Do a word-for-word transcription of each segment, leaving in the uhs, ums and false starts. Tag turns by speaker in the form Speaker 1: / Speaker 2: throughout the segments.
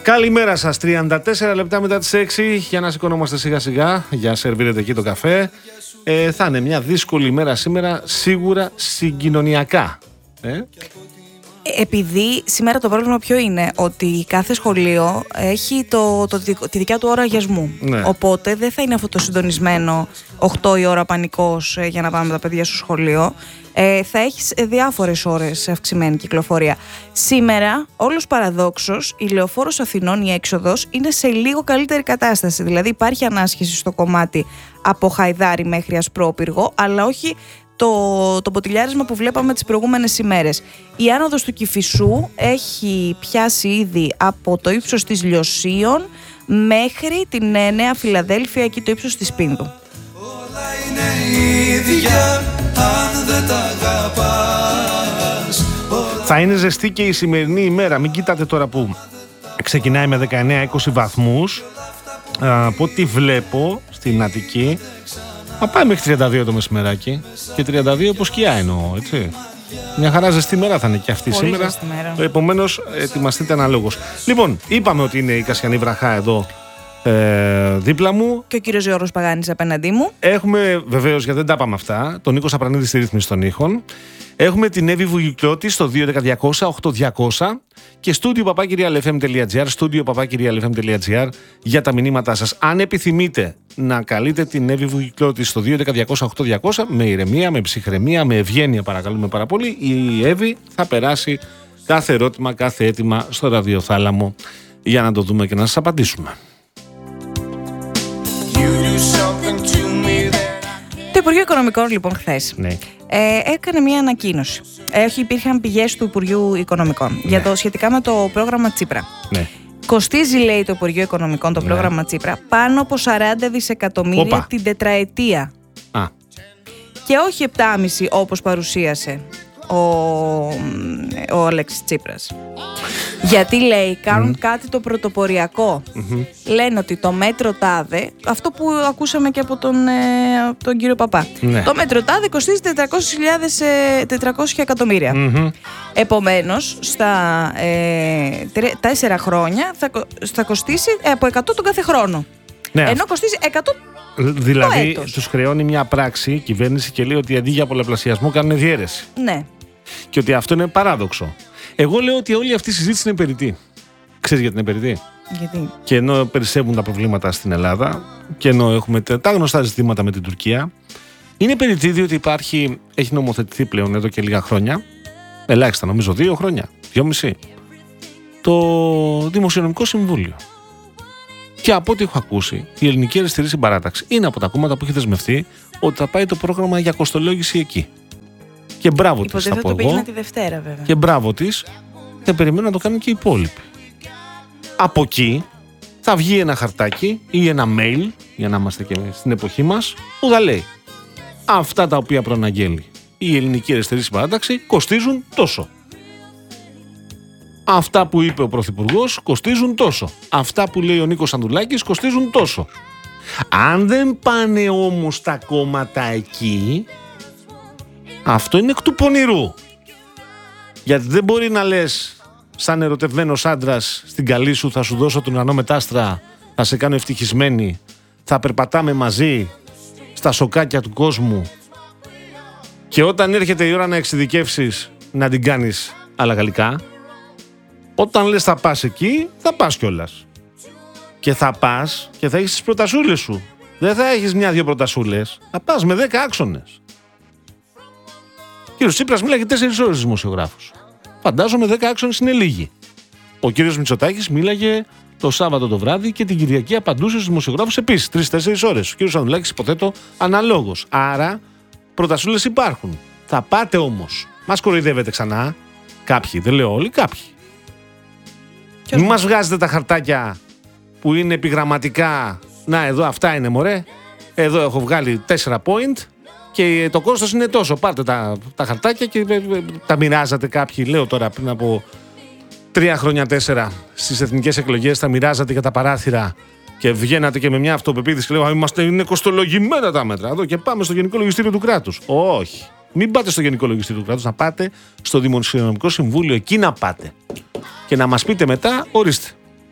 Speaker 1: Καλημέρα σας, τριάντα τέσσερα λεπτά μετά τις έξι, για να σηκωνόμαστε σιγά σιγά, για να σερβίρετε εκεί το καφέ. Ε, θα είναι μια δύσκολη ημέρα σήμερα, σίγουρα συγκοινωνιακά. Ε?
Speaker 2: Επειδή σήμερα το πρόβλημα ποιο είναι, ότι κάθε σχολείο έχει το, το, τη δικιά του ώρα αγιασμού.
Speaker 1: Ναι.
Speaker 2: Οπότε δεν θα είναι αυτό το συντονισμένο οκτώ η ώρα πανικός για να πάμε τα παιδιά στο σχολείο. Ε, θα έχεις διάφορες ώρες αυξημένη κυκλοφορία. Σήμερα, όλος παραδόξως, η Λεωφόρος Αθηνών, η έξοδος, είναι σε λίγο καλύτερη κατάσταση. Δηλαδή υπάρχει ανάσχεση στο κομμάτι από Χαϊδάρη μέχρι Ασπρόπυργο, αλλά όχι το, το ποτηλιάρισμα που βλέπαμε τις προηγούμενες ημέρες. Η άνοδος του Κηφισού έχει πιάσει ήδη από το ύψος της Λιωσίων μέχρι την Νέα Φιλαδέλφια, εκεί το ύψος της Πίνδου.
Speaker 3: Όλα είναι ίδια, αν δεν τα αγαπάς.
Speaker 1: Θα είναι ζεστή και η σημερινή ημέρα. Μην κοιτάτε τώρα που ξεκινάει με δεκαεννέα είκοσι βαθμούς. Από ό,τι βλέπω στην Αττική, θα πάει μέχρι τριάντα δύο το μεσημεράκι. Και τριάντα δύο πως σκιά εννοώ, έτσι. Μια χαρά ζεστή μέρα θα είναι και αυτή
Speaker 2: Πολύ
Speaker 1: σήμερα. Επομένως, ετοιμαστείτε αναλόγως. Λοιπόν, είπαμε ότι είναι η Κασιανή βραχά εδώ ε, δίπλα μου.
Speaker 2: Και ο κύριος Γιώργος Παγάνης απέναντί μου.
Speaker 1: Έχουμε βεβαίως, γιατί δεν τα είπαμε αυτά, τον Νίκο Σαπρανίδη στη ρύθμιση των ήχων. Έχουμε την Εύη Βουγιουκλώτη στο δύο ένα μηδέν μηδέν οκτώ διακόσια και studio παπάκυριαλ εφ εμ τελεία τζι άρ, studio παπάκυριαλ εφ εμ τελεία τζι άρ για τα μηνύματά σας. Αν επιθυμείτε να καλείτε την Εύη Βουγιουκλώτη στο δύο ένα μηδέν μηδέν οκτώ διακόσια, με ηρεμία, με ψυχραιμία, με ευγένεια παρακαλούμε πάρα πολύ, η Εύη θα περάσει κάθε ερώτημα, κάθε αίτημα στο ραδιοθάλαμο για να το δούμε και να σας απαντήσουμε.
Speaker 2: Το Υπουργείο Οικονομικών, λοιπόν, χθες
Speaker 1: Ναι.
Speaker 2: ε, έκανε μια ανακοίνωση. Ε, όχι, υπήρχαν πηγές του Υπουργείου Οικονομικών, ναι, για το σχετικά με το πρόγραμμα Τσίπρα.
Speaker 1: Ναι.
Speaker 2: Κοστίζει, λέει, το Υπουργείο Οικονομικών το, ναι, πρόγραμμα Τσίπρα πάνω από σαράντα δισεκατομμύρια Οπα. την τετραετία.
Speaker 1: Α.
Speaker 2: Και όχι επτά κόμμα πέντε όπως παρουσίασε ο, ο Αλέξης Τσίπρας. Γιατί, λέει, κάνουν mm. κάτι το πρωτοποριακό. Mm-hmm. Λένε ότι το μέτρο τάδε, αυτό που ακούσαμε και από τον, ε, τον κύριο Παπά, ναι, το μέτρο τάδε κοστίζει τετρακόσια εκατομμύρια. Mm-hmm. Επομένως, στα ε, τέσσερα χρόνια θα, θα κοστίσει ε, από εκατό τον κάθε χρόνο. Ναι. Ενώ κοστίζει εκατό.
Speaker 1: Δηλαδή, τους χρεώνει μια πράξη η κυβέρνηση και λέει ότι αντί για πολλαπλασιασμό κάνουν διαίρεση.
Speaker 2: Ναι.
Speaker 1: Και ότι αυτό είναι παράδοξο. Εγώ λέω ότι όλη αυτή η συζήτηση είναι περιττή. Ξέρεις γιατί είναι περιττή?
Speaker 2: Γιατί?
Speaker 1: Και ενώ περισσεύουν τα προβλήματα στην Ελλάδα, και ενώ έχουμε τα γνωστά ζητήματα με την Τουρκία, είναι περιττή διότι υπάρχει, έχει νομοθετηθεί πλέον εδώ και λίγα χρόνια, ελάχιστα νομίζω δύο χρόνια, δυόμιση, το Δημοσιονομικό Συμβούλιο. Και από ό,τι έχω ακούσει, η Ελληνική Αριστερή Συμπαράταξη είναι από τα κόμματα που έχει δεσμευτεί ότι θα πάει το πρόγραμμα για κοστολόγηση εκεί. Και μπράβο της, θα πω εγώ.
Speaker 2: Τη Δευτέρα, βέβαια.
Speaker 1: Και μπράβο της, θα περιμένω να το κάνουν και οι υπόλοιποι. Από εκεί θα βγει ένα χαρτάκι ή ένα mail, για να είμαστε και στην εποχή μας, που θα λέει αυτά τα οποία προαναγγέλει η Ελληνική Αριστερή Συμπαράταξη κοστίζουν τόσο. Αυτά που είπε ο Πρωθυπουργός κοστίζουν τόσο. Αυτά που λέει ο Νίκος Ανδουλάκης κοστίζουν τόσο. Αν δεν πάνε όμως τα κόμματα εκεί, αυτό είναι εκ του πονηρού. Γιατί δεν μπορεί να λες σαν ερωτευμένος άντρας στην καλή σου, θα σου δώσω τον ουρανό μετάστρα, θα σε κάνω ευτυχισμένη, θα περπατάμε μαζί στα σοκάκια του κόσμου, και όταν έρχεται η ώρα να εξειδικεύσεις να την κάνεις άλλα γαλλικά. Όταν λες θα πας εκεί, θα πας κιόλας. Και θα πας και θα έχεις τις προτασούλες σου. Δεν θα έχεις μια-δυο προτασούλες, θα πας με δέκα άξονες. Ο κύριος Τσίπρας μίλαγε τέσσερις ώρες δημοσιογράφους. Φαντάζομαι δέκα άξονες είναι λίγοι. Ο κύριος Μητσοτάκης μίλαγε το Σάββατο το βράδυ και την Κυριακή απαντούσε στους δημοσιογράφους επίσης τρεις τέσσερις ώρες. Ο κύριος Ανδουλάκης, υποθέτω, αναλόγως. Άρα προτασούλες υπάρχουν. Θα πάτε όμως. Μας κοροϊδεύετε ξανά. Κάποιοι, δεν λέω όλοι, κάποιοι. Μην μας βγάζετε τα χαρτάκια που είναι επιγραμματικά. Να, εδώ αυτά είναι, μωρέ. Εδώ έχω βγάλει τέσσερα point. Και το κόστος είναι τόσο. Πάρτε τα, τα χαρτάκια και τα μοιράζατε κάποιοι. Λέω τώρα πριν από τρία χρόνια, τέσσερα, στις εθνικές εκλογές, τα μοιράζατε για τα παράθυρα και βγαίνατε και με μια αυτοπεποίθηση και λέω είμαστε, είναι κοστολογημένα τα μέτρα. Εδώ και πάμε στο Γενικό Λογιστήριο του Κράτους. Όχι. Μην πάτε στο Γενικό Λογιστήριο του Κράτους, να πάτε στο Δημοσιονομικό Συμβούλιο. Εκεί να πάτε. Και να μας πείτε μετά, ορίστε.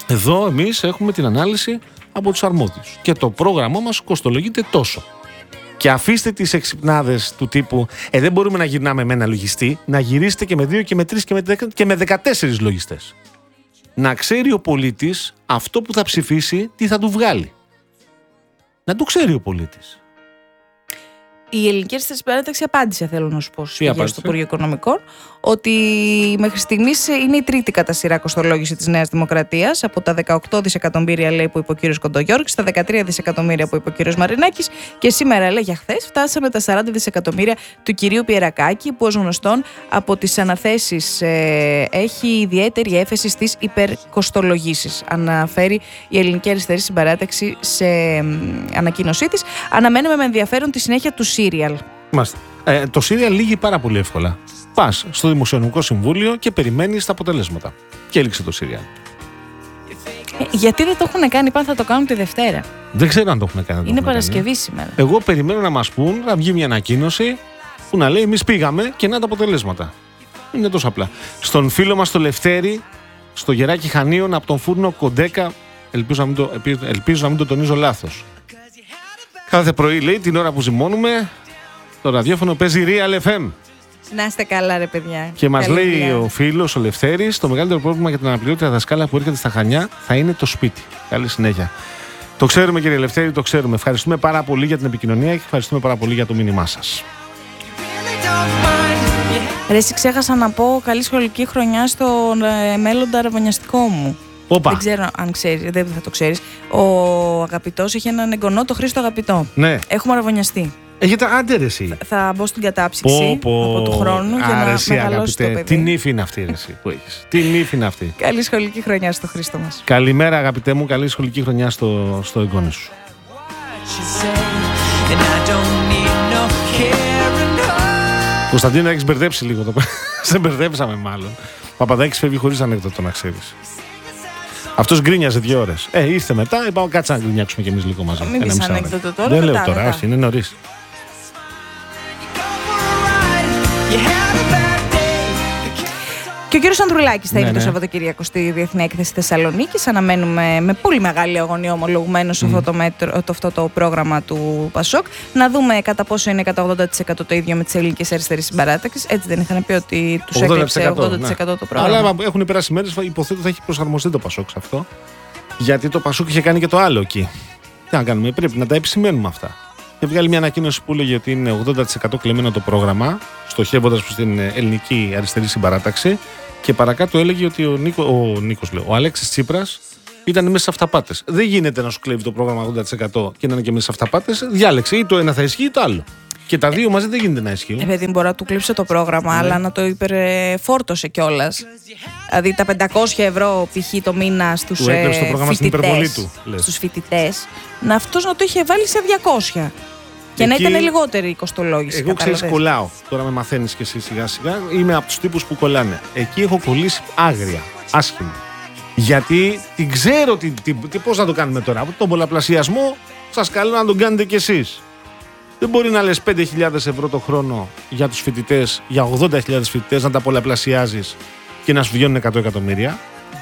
Speaker 1: Εδώ εμείς έχουμε την ανάλυση από τους αρμόδιους. Και το πρόγραμμά μας κοστολογείται τόσο. Και αφήστε τις εξυπνάδες του τύπου «Ε, δεν μπορούμε να γυρνάμε με ένα λογιστή», να γυρίσετε και με δύο και με τρεις και με, δεκα, και με δεκατέσσερις λογιστές. Να ξέρει ο πολίτης αυτό που θα ψηφίσει τι θα του βγάλει. Να το ξέρει ο πολίτης.
Speaker 2: Η Ελληνική Αριστερή Συμπαράταξη απάντησε, θέλω να σου πω, στις πηγές του Υπουργείου Οικονομικών, ότι μέχρι στιγμής είναι η τρίτη κατά σειρά κοστολόγηση της Νέας Δημοκρατίας. Από τα δεκαοκτώ δισεκατομμύρια, λέει, που είπε ο κύριος Κοντογιώργης, στα δεκατρία δισεκατομμύρια που είπε ο κύριος Μαρινάκης, και σήμερα, λέει, για χθες, φτάσαμε τα σαράντα δισεκατομμύρια του κυρίου Πιερακάκη, που ως γνωστόν από τις αναθέσεις ε, έχει ιδιαίτερη έφεση στις υπερκοστολογήσεις. Αναφέρει η Ελληνική Αριστερή Συμπαράταξη σε ε, ανακοίνωσή της. Αναμένουμε με ενδιαφέρον τη συνέχεια του Σύριαλ.
Speaker 1: Ε, το Σύριαλ λύγει πάρα πολύ εύκολα. Πας στο Δημοσιονομικό Συμβούλιο και περιμένεις τα αποτελέσματα. Και έληξε το Σύριαλ.
Speaker 2: Ε, γιατί δεν το έχουν κάνει, πάνε θα το κάνουν τη Δευτέρα.
Speaker 1: Δεν ξέρω αν το έχουν κάνει.
Speaker 2: Είναι Παρασκευή κάνει. Σήμερα.
Speaker 1: Εγώ περιμένω να μας πούν, να βγει μια ανακοίνωση που να λέει εμείς πήγαμε και να τα αποτελέσματα. Είναι τόσο απλά. Στον φίλο μας το Λευτέρη, στο Γεράκι Χανίων, από τον φούρνο Κοντέκα, ελπίζω να μην το, ελπίζω να μην το τονίζω λάθος. Κάθε πρωί, λέει, την ώρα που ζυμώνουμε, το ραδιόφωνο παίζει Real εφ εμ.
Speaker 2: Να είστε καλά, ρε παιδιά.
Speaker 1: Και μας λέει δουλειά. Ο φίλος, ο Λευτέρης, το μεγαλύτερο πρόβλημα για την αναπληρώτη δασκάλα που έρχεται στα Χανιά θα είναι το σπίτι. Καλή συνέχεια. Το ξέρουμε, κύριε Λευτέρη, το ξέρουμε. Ευχαριστούμε πάρα πολύ για την επικοινωνία και ευχαριστούμε πάρα πολύ για το μήνυμά σας.
Speaker 2: Ρε, εσύ ξέχασα να πω καλή σχολική χρονιά στο ε, μέλλοντα αραβωνιαστικό μου.
Speaker 1: Οπα.
Speaker 2: Δεν ξέρω αν ξέρεις, δεν θα το ξέρεις. Ο αγαπητός έχει έναν εγγονό, το Χρήστο Αγαπητό.
Speaker 1: Ναι.
Speaker 2: Έχουμε αραβωνιαστεί.
Speaker 1: Έχετε άντε ρε εσύ.
Speaker 2: Θα, θα μπω στην κατάψυξη πω, πω. από του χρόνου για να
Speaker 1: εσύ, μεγαλώσει αγαπητέ. Το παιδί. Τι νύφη είναι αυτή ρε εσύ που έχεις. Τι νύφη είναι αυτή.
Speaker 2: Καλή σχολική χρονιά στο Χρήστο μας.
Speaker 1: Καλημέρα αγαπητέ μου, καλή σχολική χρονιά στο, στο εγγόνι σου. Κωνσταντίνο, έχεις μπερδέψει λίγο το. Σε μπερδέψαμε μάλλον. Ο Παπαδάκης φεύγει χωρίς ανέκδοτο, να ξέρεις. Αυτός γκρίνιαζε δύο ώρες. Ε, ήρθε μετά, είπαμε κάτσε να γκρινιάξουμε κι εμείς λίγο μαζί.
Speaker 2: Μην πεις ανέκδοτο τώρα.
Speaker 1: Δεν λέω τώρα, όχι, είναι νωρίς.
Speaker 2: Και ο κύριος Ανδρουλάκης θα
Speaker 1: ναι,
Speaker 2: είναι
Speaker 1: ναι.
Speaker 2: το Σαββατοκύριακο στη Διεθνή Έκθεση Θεσσαλονίκης. Αναμένουμε με πολύ μεγάλη αγωνία ομολογουμένως mm. αυτό, το μέτρο, το, αυτό το πρόγραμμα του Πασόκ. Να δούμε κατά πόσο είναι κατά ογδόντα τοις εκατό το ίδιο με τις Ελληνικές Αριστερές Συμπαράταξης. Έτσι δεν είχαν πει ότι τους έκλεψε ογδόντα τοις εκατό ναι. το πρόγραμμα.
Speaker 1: Αλλά έχουν περάσει μέρες, υποθέτω θα έχει προσαρμοστεί το Πασόκ σε αυτό. Γιατί το Πασόκ είχε κάνει και το άλλο εκεί. Τι να κάνουμε, πρέπει να τα επισημαίνουμε αυτά. Και βγάλει μια ανακοίνωση που λέγει ότι είναι ογδόντα τοις εκατό κλεμμένο το πρόγραμμα, στοχεύοντας προς την Ελληνική Αριστερή Συμπαράταξη. Και παρακάτω έλεγε ότι ο, Νίκο, ο, Νίκος, λέω, ο Αλέξης Τσίπρας ήταν μέσα σε αυταπάτες. Δεν γίνεται να σου κλέβει το πρόγραμμα ογδόντα τοις εκατό και να είναι και μέσα σε αυταπάτες. Διάλεξε ή το ένα θα ισχύει ή το άλλο. Και τα δύο μαζί δεν γίνεται να ισχύουν.
Speaker 2: Επειδή μπορεί να του κλείψει το πρόγραμμα, ναι. αλλά να το υπερφόρτωσε κιόλας. Δηλαδή τα πεντακόσια ευρώ π.χ. το μήνα στους φοιτητές, στους φοιτητές, να αυτός να το είχε βάλει σε διακόσια. Και εκεί, να ήταν λιγότερη η κοστολόγηση.
Speaker 1: Εγώ ξέρεις κολλάω. Τώρα με μαθαίνεις και εσύ σιγά σιγά. Είμαι από τους τύπους που κολλάνε. Εκεί έχω κολλήσει άγρια. Άσχημα. Γιατί την ξέρω τι, τι, τι, πώς να το κάνουμε τώρα. Από τον πολλαπλασιασμό σας καλώ να τον κάνετε κι εσείς. Δεν μπορεί να λες πέντε χιλιάδες ευρώ το χρόνο για τους φοιτητές, για ογδόντα χιλιάδες φοιτητές, να τα πολλαπλασιάζεις και να σου βγαίνουν εκατό εκατομμύρια.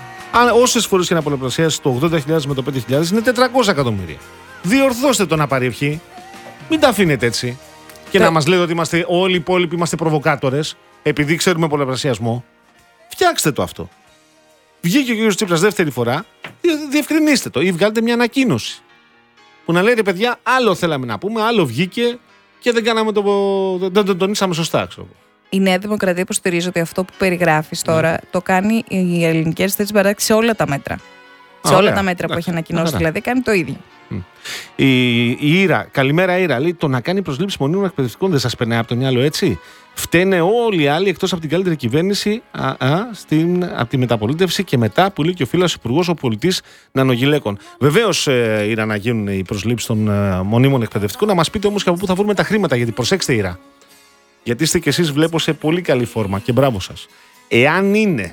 Speaker 1: Αν όσες φορές και να πολλαπλασιάζεις το ογδόντα χιλιάδες με το πέντε χιλιάδες είναι τετρακόσια εκατομμύρια. Διορθώστε το να πάρει ευχή. Μην τα αφήνετε έτσι. Και Τε... να μας λέτε ότι είμαστε όλοι οι υπόλοιποι είμαστε προβοκάτορες, επειδή ξέρουμε πολλαπλασιασμό. Φτιάξτε το αυτό. Βγήκε ο κ. Τσίπρας δεύτερη φορά, διευκρινίστε το ή βγάλετε μια ανακοίνωση. Που να λέει ρε παιδιά, άλλο θέλαμε να πούμε, άλλο βγήκε και δεν, κάναμε το, δεν το τονίσαμε σωστά. Ξέρω.
Speaker 2: Η Νέα Δημοκρατία υποστηρίζει ότι αυτό που περιγράφεις τώρα mm. το κάνει η Ελληνική Αριστερή Συμπαράταξη σε όλα τα μέτρα. Σε όλα τα μέτρα που έχει ανακοινώσει, δηλαδή κάνει το ίδιο.
Speaker 1: Mm. Η, η Ήρα, καλημέρα Ήρα, λέει το να κάνει προσλήψη μονίμων εκπαιδευτικών δεν σας περνάει από το μυαλό έτσι. Φταίνε όλοι οι άλλοι εκτός από την καλύτερη κυβέρνηση α, α, στην, από τη μεταπολίτευση και μετά που λέει και ο φίλος υπουργός ο πολιτής Νανογιλέκων. Βεβαίως ε, Ήρα να γίνουν οι προσλήψεις των ε, μονίμων εκπαιδευτικών, να μας πείτε όμως και από πού θα βρούμε τα χρήματα, γιατί προσέξτε Ήρα. Γιατί είστε κι εσείς βλέπω σε πολύ καλή φόρμα και μπράβο σας. Εάν είναι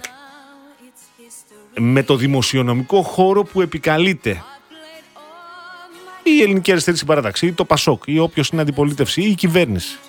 Speaker 1: με το δημοσιονομικό χώρο που επικαλείται η Ελληνική Αριστερή Συμπαράταξη ή το Πασόκ ή όποιος είναι αντιπολίτευση ή η κυβέρνηση.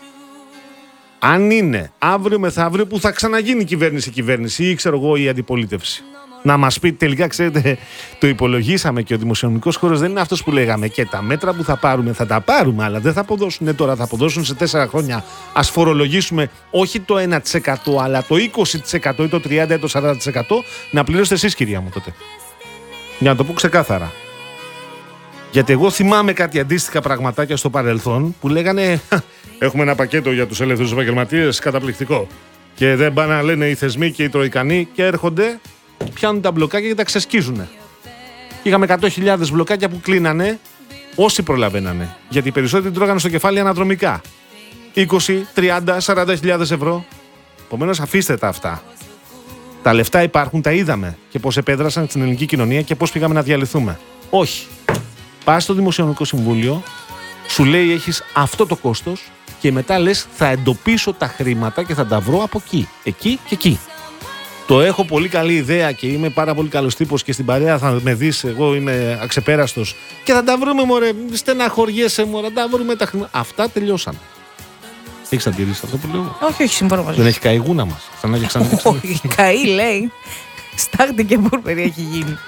Speaker 1: Αν είναι αύριο μεθαύριο που θα ξαναγίνει η κυβέρνηση η κυβέρνηση ή ξέρω εγώ η αντιπολίτευση. Να μας πει τελικά, ξέρετε, το υπολογίσαμε και ο δημοσιονομικός χώρος δεν είναι αυτός που λέγαμε. Και τα μέτρα που θα πάρουμε θα τα πάρουμε, αλλά δεν θα αποδώσουν τώρα, θα αποδώσουν σε τέσσερα χρόνια. Ας φορολογήσουμε όχι το ένα τοις εκατό, αλλά το είκοσι τοις εκατό ή το τριάντα τοις εκατό ή το σαράντα τοις εκατό να πληρώσετε εσείς, κυρία μου, τότε. Για να το πω ξεκάθαρα. Γιατί εγώ θυμάμαι κάτι αντίστοιχα πραγματάκια στο παρελθόν που λέγανε έχουμε ένα πακέτο για τους ελεύθερους επαγγελματίες καταπληκτικό. Και δεν πάνε να λένε οι θεσμοί και οι τροϊκανοί και έρχονται, πιάνουν τα μπλοκάκια και τα ξεσκίζουνε. Και είχαμε εκατό χιλιάδες μπλοκάκια που κλείνανε όσοι προλαβαίνανε. Γιατί οι περισσότεροι τρώγανε στο κεφάλι αναδρομικά. είκοσι, τριάντα, σαράντα χιλιάδες ευρώ. Επομένως, αφήστε τα αυτά. Τα λεφτά υπάρχουν, τα είδαμε. Και πώς επέδρασαν στην ελληνική κοινωνία και πώς πήγαμε να διαλυθούμε. Όχι. Πας στο Δημοσιονομικό Συμβούλιο, σου λέει έχεις αυτό το κόστος και μετά λες θα εντοπίσω τα χρήματα και θα τα βρω από εκεί, εκεί και εκεί. Το έχω πολύ καλή ιδέα και είμαι πάρα πολύ καλός τύπος και στην παρέα θα με δεις, εγώ είμαι αξεπέραστος και θα τα βρούμε, μωρέ, στεναχωριέσαι, μωρέ, τα βρούμε τα χρήματα. Αυτά τελειώσαν. Έχεις αντιρρήσει αυτό που λέω?
Speaker 2: Όχι, όχι, συμφωνώ μαζί.
Speaker 1: Δεν έχει καεί η γούνα μας. Ξανά και ξανά.
Speaker 2: Όχι, καεί, λέει. Στάχτη και μπούρμπερι έχει γίνει.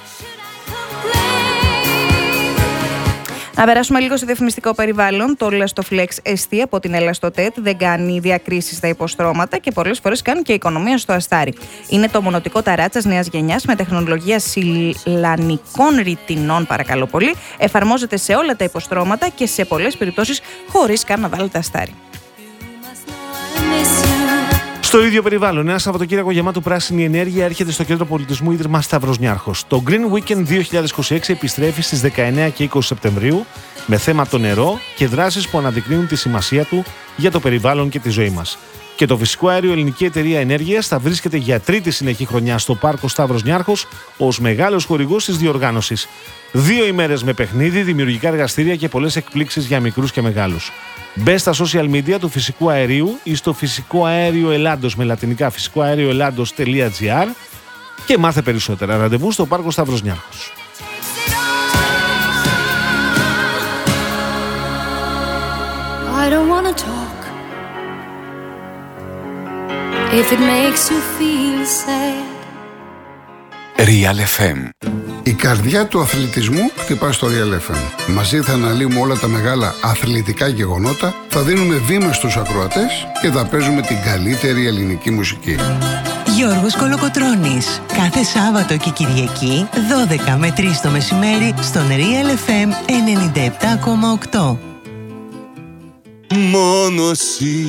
Speaker 2: Να περάσουμε λίγο στο διαφημιστικό περιβάλλον. Το Elastoflex Εστί από την Elastotet δεν κάνει διακρίσεις στα υποστρώματα και πολλές φορές κάνει και οικονομία στο αστάρι. Είναι το μονοτικό ταράτσας νέας γενιάς με τεχνολογία σιλανικών ρητινών, παρακαλώ πολύ. Εφαρμόζεται σε όλα τα υποστρώματα και σε πολλές περιπτώσεις χωρίς καν να βάλετε αστάρι.
Speaker 1: Στο ίδιο περιβάλλον, ένα Σαββατοκύριακο γεμάτο πράσινη ενέργεια έρχεται στο Κέντρο Πολιτισμού Ίδρυμα Σταύρος Νιάρχος. Το Green Weekend δύο χιλιάδες είκοσι έξι επιστρέφει στις δεκαεννέα και είκοσι Σεπτεμβρίου με θέμα το νερό και δράσεις που αναδεικνύουν τη σημασία του για το περιβάλλον και τη ζωή μας. Και το φυσικό αέριο Ελληνική Εταιρεία Ενέργειας θα βρίσκεται για τρίτη συνεχή χρονιά στο Πάρκο Σταύρος Νιάρχος ως μεγάλος χορηγός της διοργάνωσης. Δύο ημέρες με παιχνίδι, δημιουργικά εργαστήρια και πολλές εκπλήξεις για μικρούς και μεγάλους. Μπε στα social media του Φυσικού Αερίου ή στο Φυσικό Αέριο Ελλάδος με λατινικά φυσικό αέριο ελλάδος τελεία τζι άρ και μάθε περισσότερα. Ραντεβού στο Πάρκο Σταύρος Νιάρχος.
Speaker 4: I don't wanna talk if it makes you feel sad.
Speaker 5: Real εφ εμ.
Speaker 6: Η καρδιά του αθλητισμού χτυπά στο Real εφ εμ. Μαζί θα αναλύουμε όλα τα μεγάλα αθλητικά γεγονότα, θα δίνουμε βήμα στους ακροατές και θα παίζουμε την καλύτερη ελληνική μουσική.
Speaker 7: Γιώργος Κολοκοτρώνης. Κάθε Σάββατο και Κυριακή, δώδεκα με τρεις το μεσημέρι, στον Real εφ εμ ενενήντα επτά κόμμα οκτώ.
Speaker 3: Μόνο εσύ